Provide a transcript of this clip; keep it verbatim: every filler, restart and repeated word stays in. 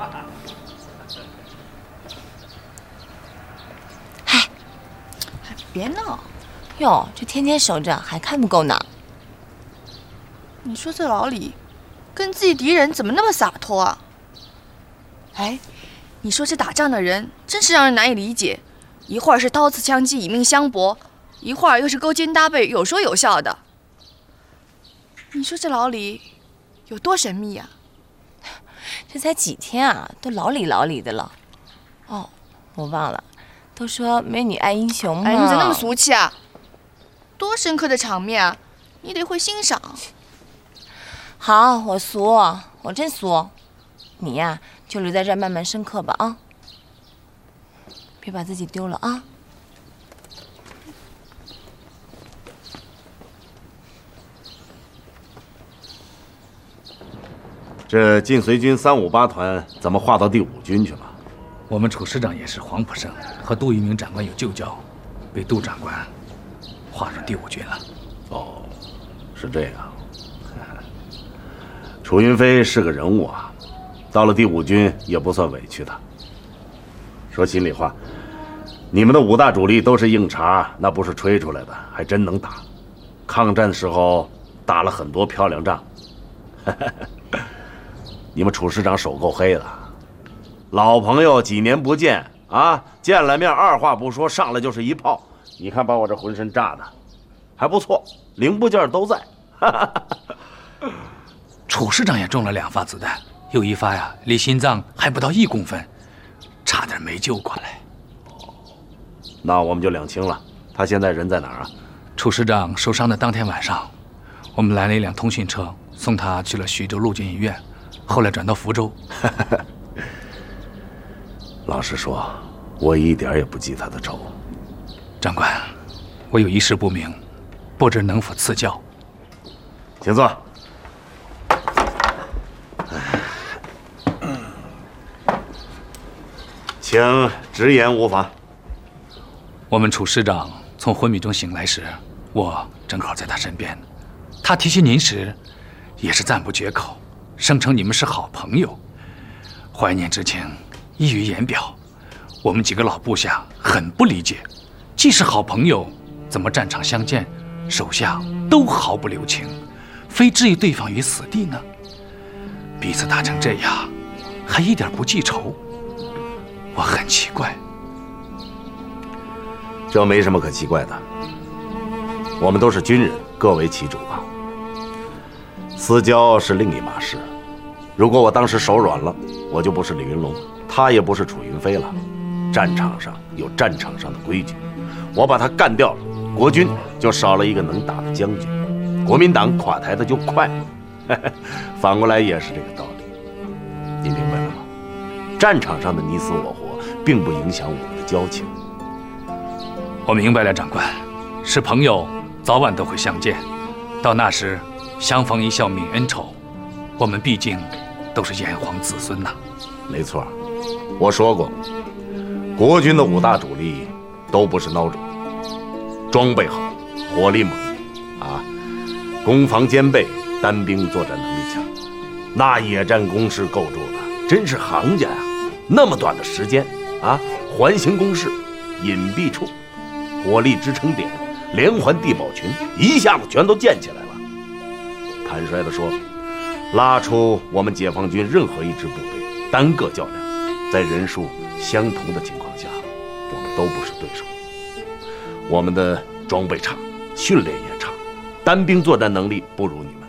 嗨，别闹！哟，这天天守着还看不够呢。 你说这老李，跟自己敌人怎么那么洒脱啊？哎，你说这打仗的人真是让人难以理解，一会儿是刀刺枪击以命相搏，一会儿又是勾肩搭背有说有笑的。你说这老李有多神秘呀、 啊？这才几天啊，都老李老李的了。哦，我忘了，都说美女爱英雄嘛。 哎，你怎么那么俗气啊？多深刻的场面啊，你得会欣赏。 好，我俗，我真俗。你呀，就留在这儿慢慢深刻吧啊，别把自己丢了啊。 这晋绥军三五八团怎么划到第五军去了？ 我们楚师长也是黄埔生，和杜一鸣长官有旧交，被杜长官划入第五军了。 哦，是这样。楚云飞是个人物啊，到了第五军也不算委屈他。说心里话，你们的五大主力都是硬茬，那不是吹出来的，还真能打。抗战时候打了很多漂亮仗。你们楚师长手够黑的，老朋友几年不见啊，见了面二话不说，上来就是一炮。你看把我这浑身炸的，还不错，零部件都在。 楚师长也中了两发子弹，有一发呀，离心脏还不到一公分，差点没救过来。 哦，那我们就两清了。他现在人在哪儿啊？ 楚师长受伤的当天晚上，我们来了一辆通讯车，送他去了徐州陆军医院，后来转到福州。 老实说，我一点也不记他的仇。 长官，我有一事不明，不知能否赐教。 请坐。请直言无妨。 我们楚师长从昏迷中醒来时，我正好在他身边。他提起您时，也是赞不绝口，声称你们是好朋友，怀念之情溢于言表。我们几个老部下很不理解，既是好朋友，怎么战场相见，手下都毫不留情，非置于对方于死地呢？彼此打成这样，还一点不记仇，我很奇怪。 这没什么可奇怪的，我们都是军人，各为其主吧。私交是另一码事。如果我当时手软了，我就不是李云龙，他也不是楚云飞了。战场上有战场上的规矩，我把他干掉了，国军就少了一个能打的将军，国民党垮台的就快。反过来也是这个道理，你明白了吗？战场上的你死我活，并不影响我们的交情。 我明白了，长官，是朋友，早晚都会相见。到那时，相逢一笑泯恩仇。我们毕竟都是炎黄子孙呐。 没错，我说过，国军的五大主力都不是孬种，装备好，火力猛啊，攻防兼备，单兵作战能力强，那野战攻势构筑的真是行家呀！那么短的时间啊，环形攻势、隐蔽处、火力支撑点、连环地堡群，一下子全都建起来了。坦率地说，拉出我们解放军任何一支部队单个较量，在人数相同的情况下，我们都不是对手。我们的装备差，训练也差，单兵作战能力不如你们。